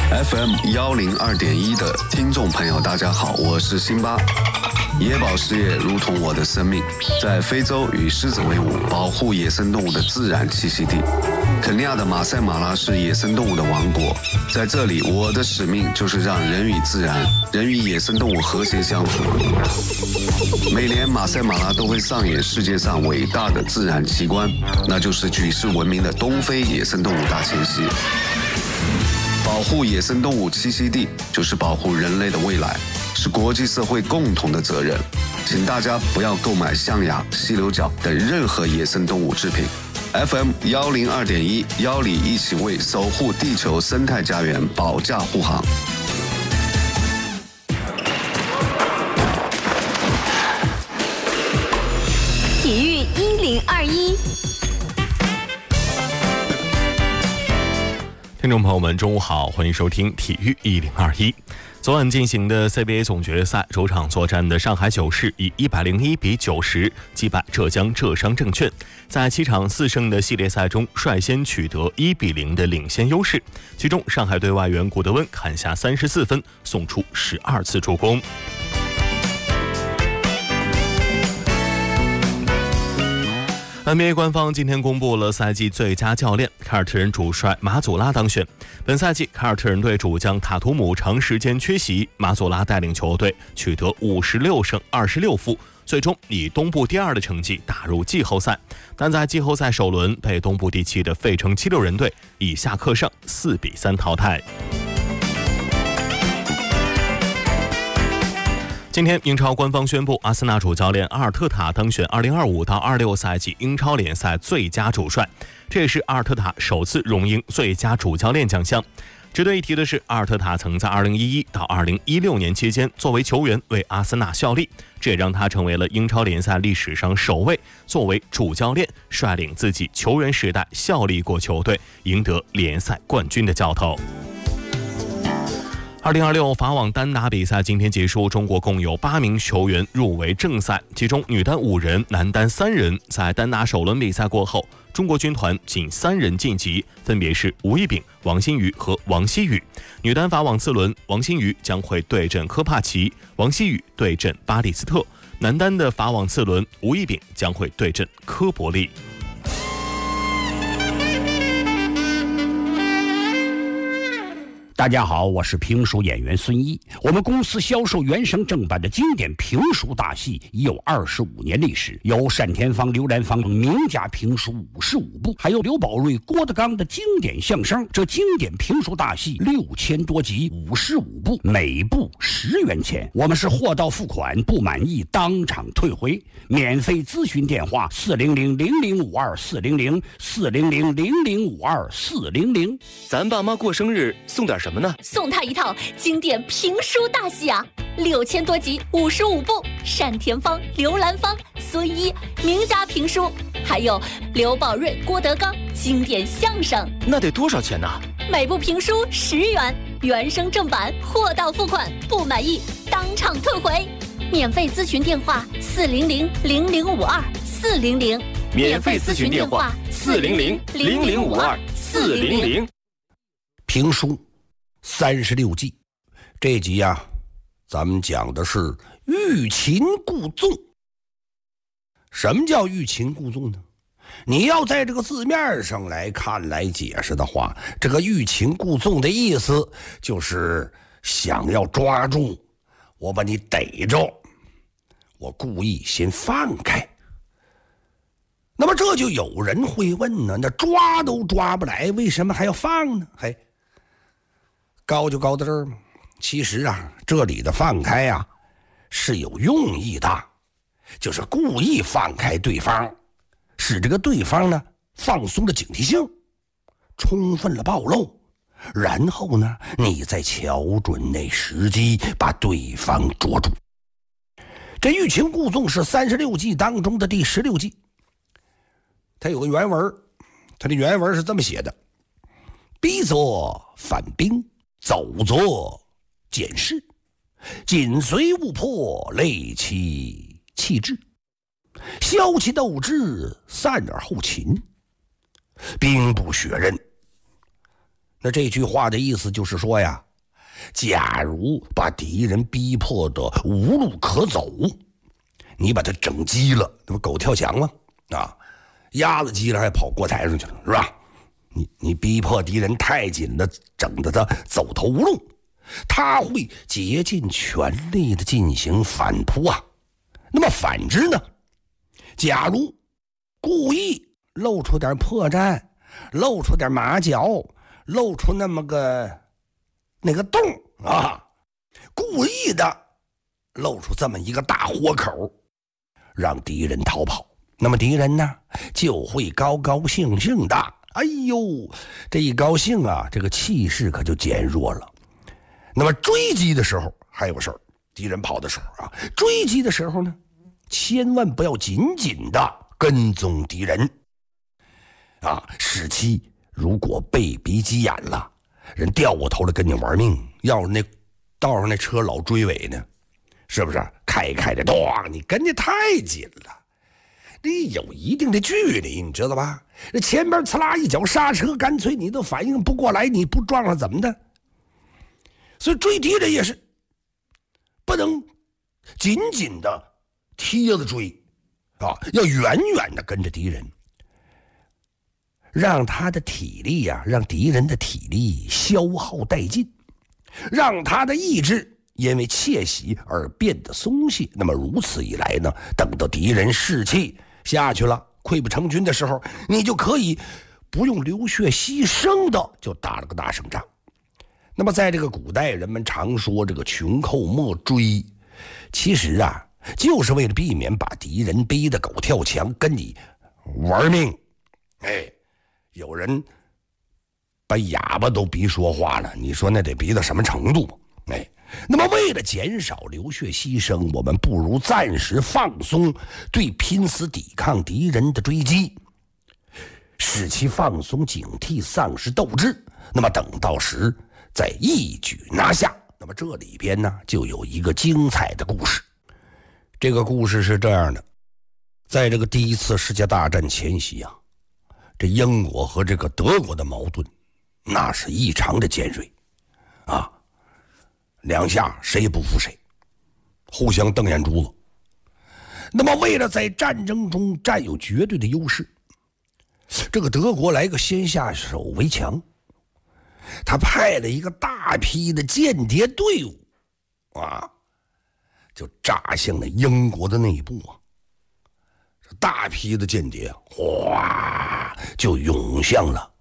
FM102.1的听众朋友，大家好，我是辛巴。野保事业如同我的生命，在非洲与狮子为伍，保护野生动物的自然栖息地。肯尼亚的马赛马拉是野生动物的王国，在这里，我的使命就是让人与自然、人与野生动物和谐相处。每年马赛马拉都会上演世界上伟大的自然奇观，那就是举世闻名的东非野生动物大迁徙。保护野生动物栖息地，就是保护人类的未来，是国际社会共同的责任。请大家不要购买象牙、犀牛角等任何野生动物制品。FM102.1，邀你一起为守护地球生态家园保驾护航。 体育1021。 听众朋友们，中午好，欢迎收听体育1021。昨晚进行的 CBA 总决赛主场作战的上海九市以101比90击败浙江浙商证券，在7场4胜的系列赛中率先取得1比0的领先优势。其中，上海队外援古德温砍下34分，送出12次助攻。NBA 官方今天公布了赛季最佳教练，凯尔特人主帅马祖拉当选。本赛季，凯尔特人队主将塔图姆长时间缺席，马祖拉带领球队取得56胜26负，最终以东部第2的成绩打入季后赛。但在季后赛首轮被东部第7的费城76人队以下课上4比3淘汰。今天，英超官方宣布，阿森纳主教练阿尔特塔当选2025到26赛季英超联赛最佳主帅，这也是阿尔特塔首次荣膺最佳主教练奖项。值得一提的是，阿尔特塔曾在2011到2016年期间作为球员为阿森纳效力，这也让他成为了英超联赛历史上首位作为主教练率领自己球员时代效力过球队赢得联赛冠军的教头。2026法网单打比赛今天结束，中国共有8名球员入围正赛，其中女单5人，男单3人。在单打首轮比赛过后，中国军团仅3人晋级，分别是吴亦丙、王欣瑜和王希雨。女单法网次轮，王欣瑜将会对阵科帕奇，王希雨对阵巴蒂斯特。男单的法网次轮，吴亦丙将会对阵科伯利。 大家好，我是评书演员孙一。我们公司销售原声正版的经典评书大戏已有25年历史，有单田芳、刘兰芳名家评书55部，还有刘宝瑞、郭德纲的经典相声。这经典评书大戏6000多集，55部，每部10元钱。我们是货到付款，不满意当场退回。免费咨询电话400-0052-400，400-0052-400。 咱爸妈过生日送点什么呢？ 送他一套经典评书大戏啊，6000多集，55部，单田芳、刘兰芳、孙一名家评书，还有刘宝瑞、郭德纲经典相声。 那得多少钱呢？ 每部评书10元，原声正版，货到付款，不满意当场退回。免费咨询电话400-0052-400， 免费咨询电话400-0052-400。 评书36计，这集咱们讲的是欲擒故纵。什么叫欲擒故纵呢？你要在这个字面上来看来解释的话，这个欲擒故纵的意思就是想要抓住我，把你逮着，我故意先放开。那么这就有人会问呢，那抓都抓不来，为什么还要放呢？高就高在这儿吗？其实这里的放开是有用意的，就是故意放开对方，使这个对方呢放松了警惕性，充分了暴露，然后呢你再瞧准那时机把对方捉住。这欲擒故纵是36计当中的第16计，它有个原文，它的原文是这么写的：逼作反兵，走作检视，紧随勿迫，累其气质，消其斗志，散而后擒，兵不血刃。 那这句话的意思就是说呀，假如把敌人逼迫得无路可走，你把他整急了，那不狗跳墙吗？啊，鸭子急了还跑锅台上去了，是吧？你逼迫敌人太紧了，整得他走投无路，他会竭尽全力的进行反扑啊。那么反之呢，假如故意露出点破绽，露出点马脚，露出那个洞啊，故意的露出这么一个大豁口，让敌人逃跑，那么敌人呢就会高高兴兴的，哎呦，这一高兴啊，这个气势可就减弱了。那么追击的时候还有个事儿，敌人跑的时候啊，追击的时候呢，千万不要紧紧的跟踪敌人啊，使其如果被逼急眼了，人掉过头来跟你玩命，要是那道上那车老追尾呢，是不是开的咣，你跟着太紧了，你有一定的距离，你知道吧？那前边呲啦一脚刹车，干脆你都反应不过来，你不撞上怎么的？所以追敌人也是不能紧紧的贴着追啊，要远远的跟着敌人，让他的体力呀，让敌人的体力消耗殆尽，让他的意志因为窃喜而变得松懈。那么如此一来呢，等到敌人士气下去了，溃不成军的时候，你就可以不用流血牺牲的就打了个大胜仗。那么在这个古代，人们常说这个穷寇莫追，其实啊，就是为了避免把敌人逼得狗跳墙，跟你玩命。哎，有人把哑巴都逼说话了，你说那得逼到什么程度？哎，那么为了减少流血牺牲，我们不如暂时放松对拼死抵抗敌人的追击，使其放松警惕，丧失斗志。那么等到时再一举拿下。那么这里边呢，就有一个精彩的故事。这个故事是这样的，在这个第一次世界大战前夕啊，这英国和这个德国的矛盾那是异常的尖锐啊，两下谁也不服谁，互相瞪眼珠子。那么为了在战争中占有绝对的优势，这个德国来个先下手为强，他派了一个大批的间谍队伍啊，就扎向了英国的内部啊。这大批的间谍哗就涌向了